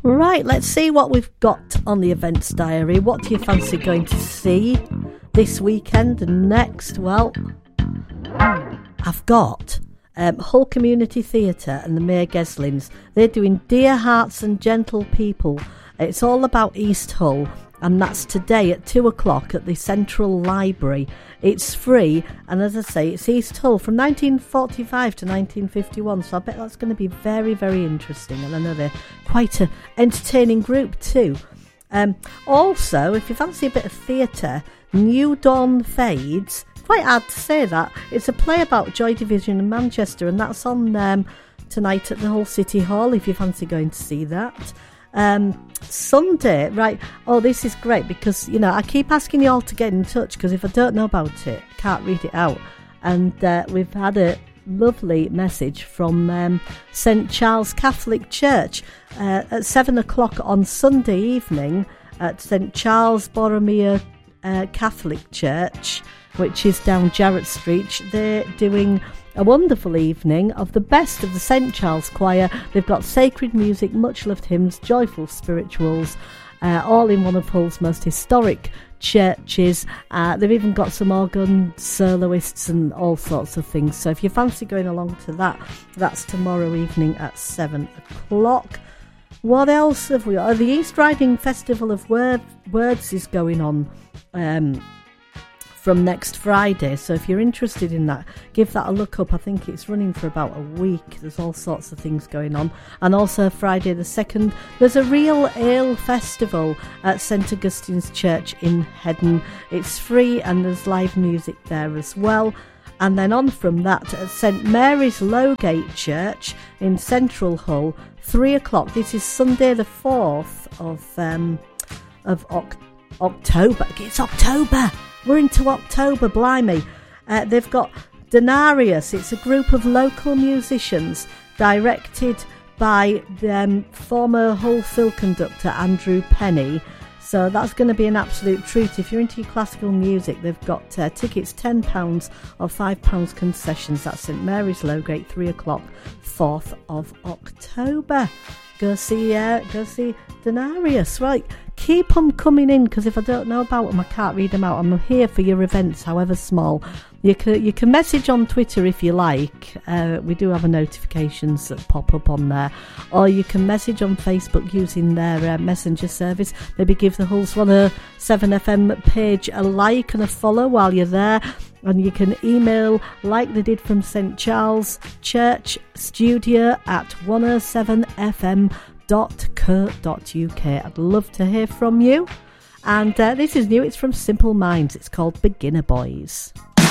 Right, let's see what we've got on the events diary. What do you fancy going to see this weekend and next? Well, I've got Hull Community Theatre and the Mayor Geslins. They're doing Dear Hearts and Gentle People. It's all about East Hull, and that's today at 2 o'clock at the Central Library. It's free, and as I say, it's East Hull from 1945 to 1951, so I bet that's going to be very, very interesting, and I know they're quite an entertaining group too. Also, if you fancy a bit of theatre, New Dawn Fades, quite hard to say that, it's a play about Joy Division in Manchester, and that's on tonight at the Hull City Hall if you fancy going to see that. Sunday, right, oh, this is great because, you know, I keep asking you all to get in touch because if I don't know about it, I can't read it out. And we've had a lovely message from St Charles Catholic Church at 7 o'clock on Sunday evening at St Charles Borromeo Catholic Church, which is down Jarrett Street. They're doing a wonderful evening of the best of the St Charles Choir. They've got sacred music, much loved hymns, joyful spirituals, all in one of Hull's most historic churches. They've even got some organ soloists and all sorts of things. So if you fancy going along to that, that's tomorrow evening at 7 o'clock. What else have we got? The East Riding Festival of Words is going on from next Friday, so if you're interested in that, give that a look up. I think it's running for about a week. There's all sorts of things going on. And also Friday the 2nd, there's a Real Ale Festival at St Augustine's Church in Heddon. It's free and there's live music there as well. And then on from that, at St Mary's Lowgate Church in Central Hull, 3 o'clock. This is Sunday the 4th of October. It's October! We're into October, blimey. They've got Denarius. It's a group of local musicians directed by the former Hull Phil conductor Andrew Penny. So that's going to be an absolute treat. If you're into your classical music, they've got tickets £10 or £5 concessions. That's St Mary's Lowgate, 3 o'clock, 4th of October. Go see Denarius. Right, keep them coming in, because if I don't know about them, I can't read them out. I'm here for your events, however small. You can message on Twitter if you like. We do have notifications that pop up on there. Or you can message on Facebook using their messenger service. Maybe give the Hull's 107 FM page a like and a follow while you're there. And you can email like they did from St Charles Church Studio at 107fm.co.uk. I'd love to hear from you. And this is new. It's from Simple Minds. It's called Beginner Boys.